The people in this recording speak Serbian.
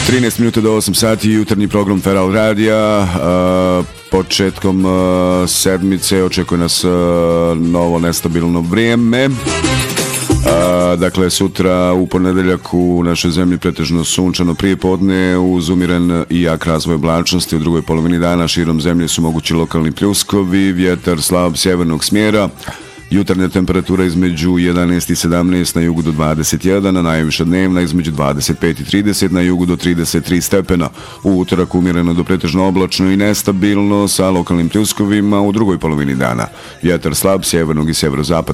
13 minuta do 8 sati, jutarnji program Feral Radija. Početkom sedmice očekuje nas novo nestabilno vrijeme. Dakle, sutra u ponedeljak u našoj zemlji pretežno sunčano prijepodne uz umiren i jak razvoj oblačnosti. U drugoj polovini dana širom zemlje su mogući lokalni pljuskovi, vjetar slab sjevernog smjera. Jutarnja temperatura između 11 i 17, na jugu do 21, a najviša dnevna između 25 i 30, na jugu do 33 stepena. U utorak umjereno do pretežno oblačno i nestabilno sa lokalnim pljuskovima u drugoj polovini dana. Vjetar slab sjevernog i sjeverozapadnog